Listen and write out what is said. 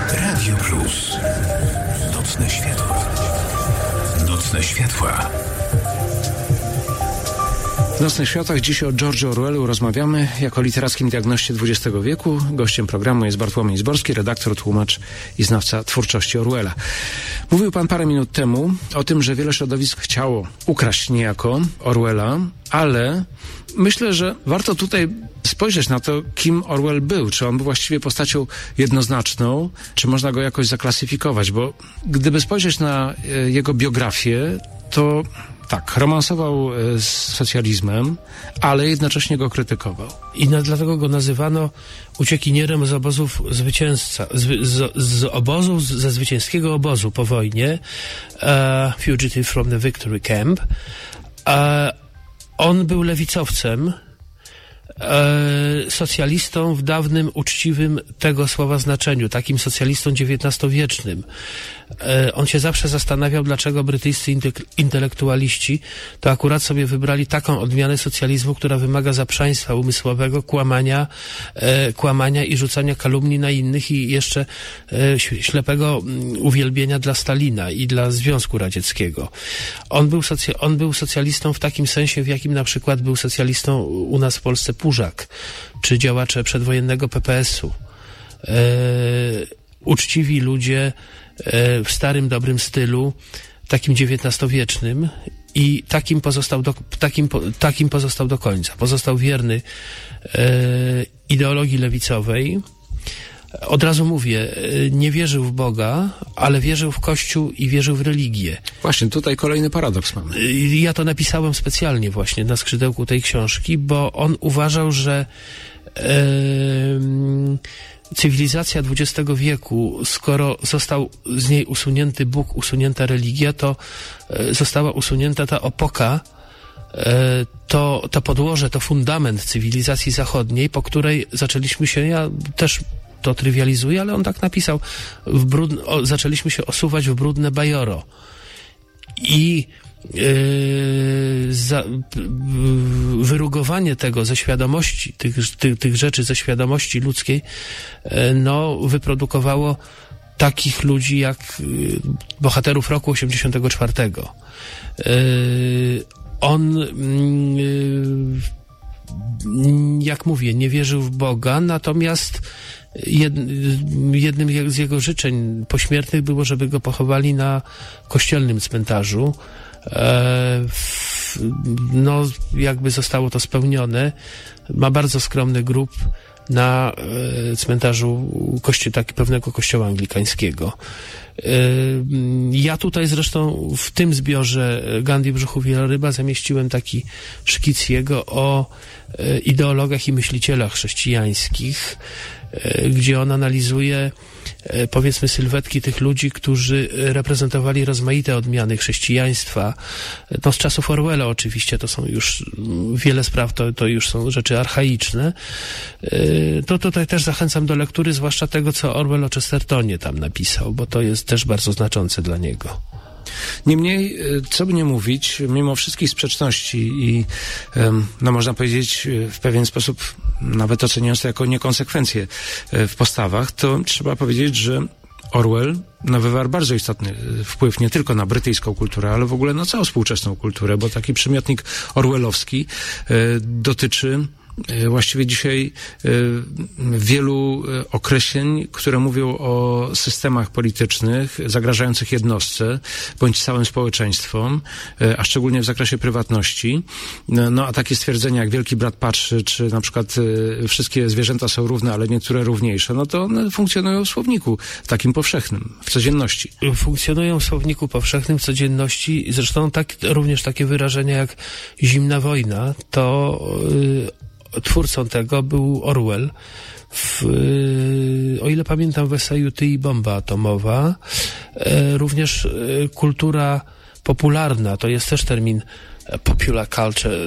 Radio Plus. Nocne światła. Nocne światła. W Nocnych Światach dziś o George Orwellu rozmawiamy jako literackim diagnoście XX wieku. Gościem programu jest Bartłomiej Zborski, redaktor, tłumacz i znawca twórczości Orwella. Mówił pan parę minut temu o tym, że wiele środowisk chciało ukraść niejako Orwella, ale myślę, że warto tutaj spojrzeć na to, kim Orwell był. Czy on był właściwie postacią jednoznaczną, czy można go jakoś zaklasyfikować, bo gdyby spojrzeć na jego biografię, to tak, romansował z socjalizmem, ale jednocześnie go krytykował. I dlatego go nazywano uciekinierem z obozów zwycięzca, ze zwycięskiego obozu po wojnie, fugitive from the victory camp. On był lewicowcem, socjalistą w dawnym, uczciwym tego słowa znaczeniu, takim socjalistą XIX-wiecznym. On się zawsze zastanawiał, dlaczego brytyjscy intelektualiści to akurat sobie wybrali taką odmianę socjalizmu, która wymaga zaprzaństwa umysłowego, kłamania i rzucania kalumnii na innych i jeszcze ślepego uwielbienia dla Stalina i dla Związku Radzieckiego. On był socjalistą w takim sensie, w jakim na przykład był socjalistą u nas w Polsce Pużak, czy działacze przedwojennego PPS-u. Uczciwi ludzie w starym, dobrym stylu, takim XIX-wiecznym i takim pozostał do końca. Pozostał wierny ideologii lewicowej. Od razu mówię, nie wierzył w Boga, ale wierzył w Kościół i wierzył w religię. Właśnie, tutaj kolejny paradoks mamy. Ja to napisałem specjalnie właśnie na skrzydełku tej książki, bo on uważał, że cywilizacja XX wieku, skoro został z niej usunięty Bóg, usunięta religia, to została usunięta ta opoka, to podłoże, to fundament cywilizacji zachodniej, po której zaczęliśmy się, ja też to trywializuję, ale on tak napisał, zaczęliśmy się osuwać w brudne bajoro. I wyrugowanie tego ze świadomości, tych rzeczy ze świadomości ludzkiej, wyprodukowało takich ludzi jak bohaterów roku 84. On, jak mówię, nie wierzył w Boga, natomiast jednym z jego życzeń pośmiertnych było, żeby go pochowali na kościelnym cmentarzu. Jakby zostało to spełnione. Ma bardzo skromny grób na cmentarzu pewnego kościoła anglikańskiego. Ja tutaj zresztą w tym zbiorze Gandhi w brzuchu wieloryba zamieściłem taki szkic jego o ideologach i myślicielach chrześcijańskich, gdzie on analizuje, powiedzmy, sylwetki tych ludzi, którzy reprezentowali rozmaite odmiany chrześcijaństwa. No, z czasów Orwella oczywiście, to są już wiele spraw, to już są rzeczy archaiczne. To tutaj też zachęcam do lektury, zwłaszcza tego, co Orwell o Chestertonie tam napisał, bo to jest też bardzo znaczące dla niego. Niemniej, co by nie mówić, mimo wszystkich sprzeczności i, można powiedzieć, w pewien sposób nawet oceniając to jako niekonsekwencje w postawach, to trzeba powiedzieć, że Orwell wywarł bardzo istotny wpływ nie tylko na brytyjską kulturę, ale w ogóle na całą współczesną kulturę, bo taki przymiotnik orwellowski dotyczy właściwie dzisiaj wielu określeń, które mówią o systemach politycznych zagrażających jednostce bądź całym społeczeństwom, a szczególnie w zakresie prywatności. A takie stwierdzenia jak Wielki Brat patrzy, czy na przykład wszystkie zwierzęta są równe, ale niektóre równiejsze, to one funkcjonują w słowniku takim powszechnym, w codzienności. Funkcjonują w słowniku powszechnym w codzienności, zresztą również takie wyrażenia jak zimna wojna, to twórcą tego był Orwell. O ile pamiętam, w eseju Ty i bomba atomowa. Również kultura popularna, to jest też termin popular culture,